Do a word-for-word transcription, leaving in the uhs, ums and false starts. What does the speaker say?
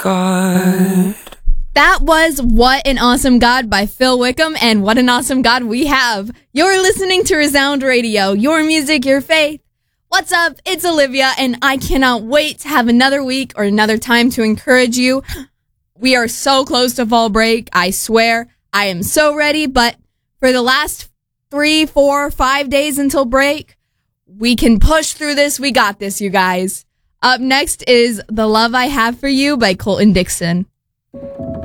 God. That was What an Awesome God by Phil Wickham, and what an awesome God we have. You're listening to Resound Radio, your music, your faith. What's up? It's Olivia, and I cannot wait to have another week or another time to encourage you. We are so close to fall break, I swear. I am so ready, but for the last three, four, five days until break, we can push through this. We got this, you guys. Up next is The Love I Have for You by Colton Dixon.